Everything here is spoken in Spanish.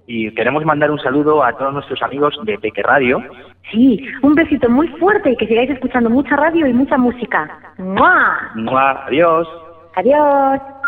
Y queremos mandar un saludo a todos nuestros amigos de Peque Radio. Sí, un besito muy fuerte y que sigáis escuchando mucha radio y mucha música. ¡Mua! ¡Mua! Adiós. Adiós.